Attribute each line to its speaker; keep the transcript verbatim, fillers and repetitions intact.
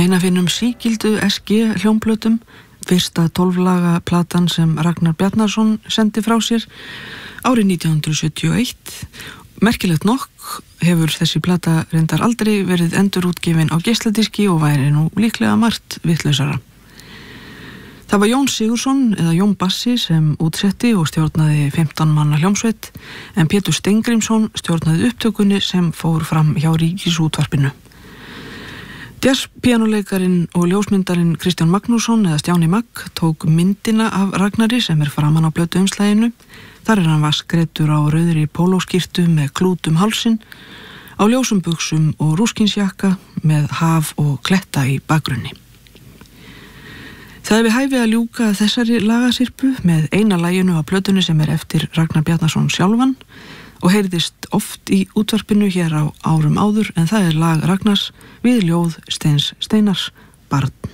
Speaker 1: Ein af hinum sígildu S G hljómplötum, fyrsta tólflaga platan sem Ragnar Bjarnason sendi frá sér árið nítján hundruð sjötíu og eitt. Merkilegt nokk hefur þessi plata reyndar aldrei verið endurútgefin á geisladiski og væri nú líklega margt vitlausara. Það var Jón Sigurðsson eða Jón Bassi sem útsetti og stjórnaði fimmtán manna hljómsveit, en Pétur Steingrímsson stjórnaði upptökunni sem fór fram hjá Ríkisútvarpinu. Jazzpíanóleikarinn og ljósmyndarinn Kristján Magnússon eða Stjáni Magg tók myndina af Ragnari sem er framan á plötuumslaginu. Þar er hann vaskreiddur á rauðri pólóskyrtu með klút um hálsinn, á ljósum buxum og rúskinsjakka með haf og kletta í bakgrunni. Það er við hæfi að ljúka þessari lagasirpu með eina laginu á plötunni sem er eftir Ragnar Bjarnason sjálfan og heyrðist oft í útvarpinu hér á árum áður, en það er lag Ragnars við ljóð Steins Steinars, Barn.